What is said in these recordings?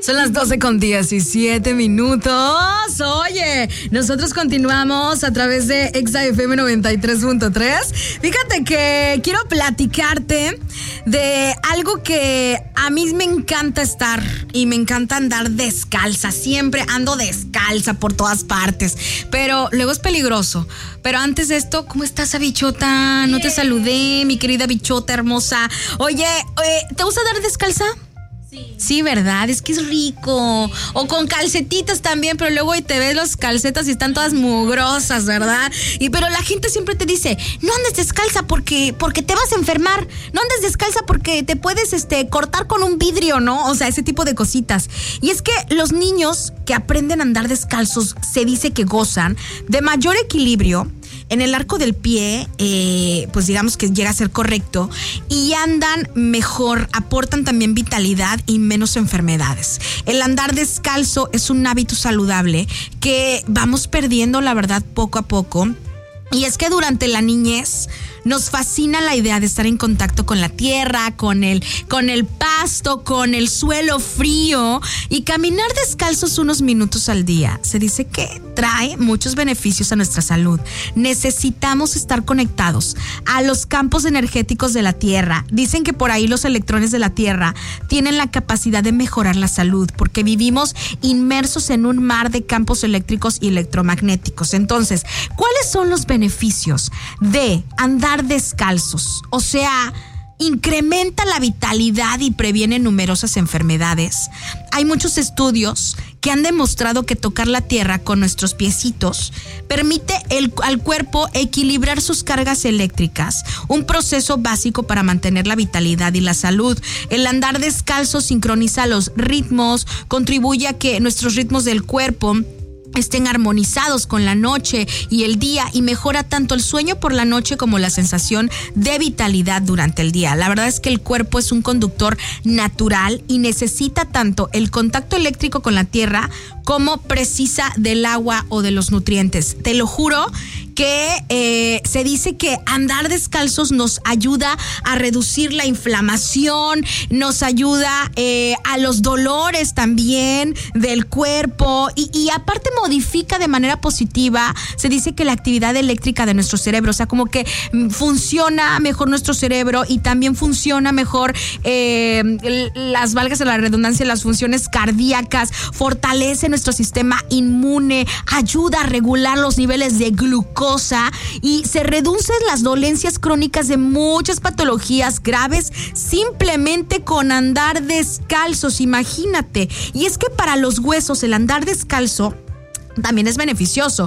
Son las 12:17. Oye, nosotros continuamos a través de Exa FM 93.3. Fíjate que quiero platicarte de algo que a mí me encanta estar y me encanta andar descalza. Siempre ando descalza por todas partes, pero luego es peligroso. Pero antes de esto, ¿cómo estás, bichota? No te saludé, mi querida bichota hermosa. Oye, ¿te gusta andar descalza? Sí, ¿verdad? Es que es rico. O con calcetitas también, pero luego te ves las calcetas y están todas mugrosas, ¿verdad? Pero la gente siempre te dice, no andes descalza porque te vas a enfermar. No andes descalza porque te puedes cortar con un vidrio, ¿no? O sea, ese tipo de cositas. Y es que los niños que aprenden a andar descalzos se dice que gozan de mayor equilibrio en el arco del pie, pues digamos que llega a ser correcto, y andan mejor, aportan también vitalidad y menos enfermedades. El andar descalzo es un hábito saludable que vamos perdiendo, la verdad, poco a poco. Y es que durante la niñez nos fascina la idea de estar en contacto con la tierra, con el pasto, con el suelo frío, y caminar descalzos unos minutos al día. Se dice que trae muchos beneficios a nuestra salud. Necesitamos estar conectados a los campos energéticos de la tierra. Dicen que por ahí los electrones de la tierra tienen la capacidad de mejorar la salud porque vivimos inmersos en un mar de campos eléctricos y electromagnéticos. Entonces, ¿cuáles son los beneficios de andar descalzos? O sea, incrementa la vitalidad y previene numerosas enfermedades. Hay muchos estudios que han demostrado que tocar la tierra con nuestros piecitos permite al cuerpo equilibrar sus cargas eléctricas, un proceso básico para mantener la vitalidad y la salud. El andar descalzo sincroniza los ritmos, contribuye a que nuestros ritmos del cuerpo estén armonizados con la noche y el día, y mejora tanto el sueño por la noche como la sensación de vitalidad durante el día. La verdad es que el cuerpo es un conductor natural y necesita tanto el contacto eléctrico con la tierra como precisa del agua o de los nutrientes. Te lo juro que se dice que andar descalzos nos ayuda a reducir la inflamación, nos ayuda a los dolores también del cuerpo y aparte modifica de manera positiva. Se dice que la actividad eléctrica de nuestro cerebro, o sea, como que funciona mejor nuestro cerebro y también funciona mejor las, valgas de la redundancia, las funciones cardíacas, fortalece nuestro sistema inmune, ayuda a regular los niveles de glucosa y se reducen las dolencias crónicas de muchas patologías graves simplemente con andar descalzos, imagínate. Y es que para los huesos el andar descalzo también es beneficioso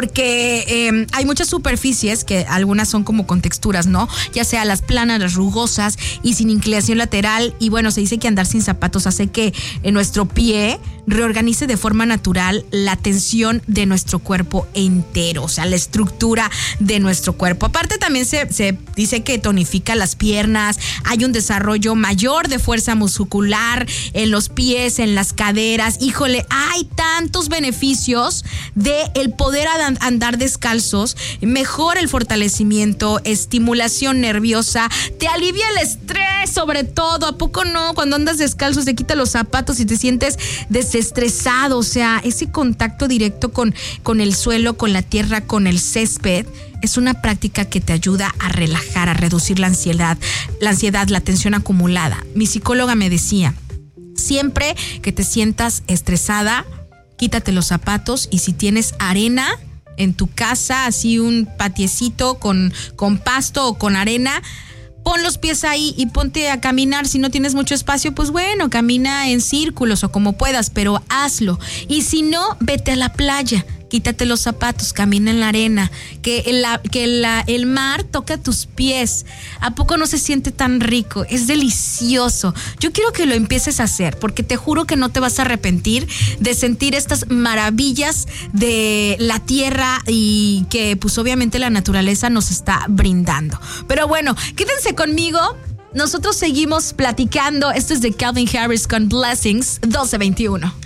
porque hay muchas superficies que algunas son como con texturas, ¿no? Ya sea las planas, las rugosas y sin inclinación lateral. Y bueno, se dice que andar sin zapatos hace que nuestro pie reorganice de forma natural la tensión de nuestro cuerpo entero, o sea, la estructura de nuestro cuerpo. Aparte también se dice que tonifica las piernas, hay un desarrollo mayor de fuerza muscular en los pies, en las caderas. Híjole, hay tantos beneficios de el poder andar descalzos. Mejora el fortalecimiento, estimulación nerviosa, te alivia el estrés sobre todo. ¿A poco no? Cuando andas descalzo te quita los zapatos y te sientes desestresado, o sea, ese contacto directo con el suelo, con la tierra, con el césped, es una práctica que te ayuda a relajar, a reducir la ansiedad, la tensión acumulada. Mi psicóloga me decía, siempre que te sientas estresada, quítate los zapatos y si tienes arena en tu casa, así un patiecito con pasto o con arena, pon los pies ahí y ponte a caminar. Si no tienes mucho espacio, pues bueno, camina en círculos o como puedas, pero hazlo. Y si no, vete a la playa, quítate los zapatos, camina en la arena, que el mar toca tus pies. ¿A poco no se siente tan rico? Es delicioso. Yo quiero que lo empieces a hacer porque te juro que no te vas a arrepentir de sentir estas maravillas de la tierra y que pues obviamente la naturaleza nos está brindando. Pero bueno, quédense conmigo. Nosotros seguimos platicando. Esto es de Calvin Harris con Blessings, 12:21.